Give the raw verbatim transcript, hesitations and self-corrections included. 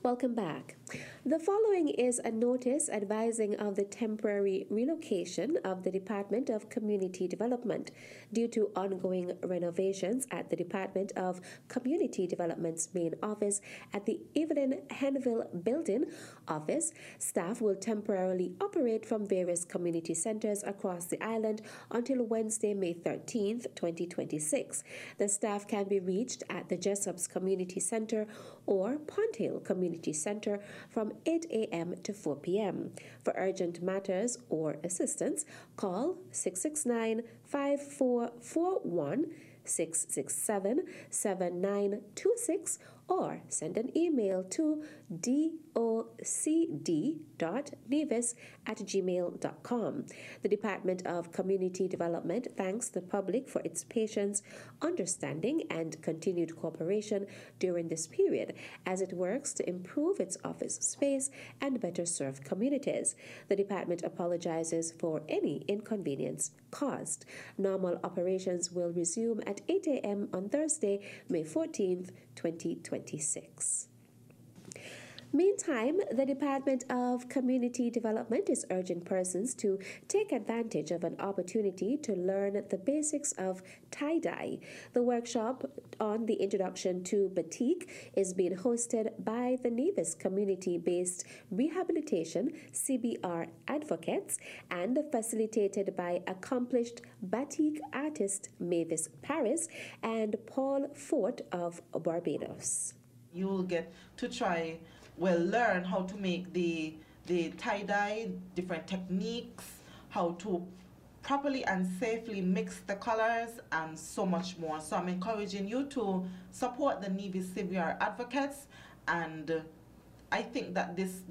Welcome back. The following is a notice advising of the temporary relocation of the Department of Community Development due to ongoing renovations at the Department of Community Development's main office at the Evelyn Henville Building office. Staff will temporarily operate from various community centers across the island until Wednesday, May thirteenth, twenty twenty-six. The staff can be reached at the Jessup's Community Center or Pont Hill Community Center from eight a.m. to four p.m. For urgent matters or assistance, call six six nine, five four four one, six six seven, seven nine two six or send an email to docd dot nevis at gmail dot com. The Department of Community Development thanks the public for its patience, understanding, and continued cooperation during this period as it works to improve its office space and better serve communities. The department apologizes for any inconvenience caused. Normal operations will resume at eight a.m. on Thursday, May fourteenth, twenty twenty-six. Meantime, the Department of Community Development is urging persons to take advantage of an opportunity to learn the basics of tie-dye. The workshop on the introduction to batik is being hosted by the Nevis Community-Based Rehabilitation C B R advocates and facilitated by accomplished batik artist Mavis Paris and Paul Fort of Barbados. You will get to try, well, learn how to make the, the tie-dye, different techniques, how to properly and safely mix the colors, and so much more. So I'm encouraging you to support the Nevis C B R advocates, and I think that this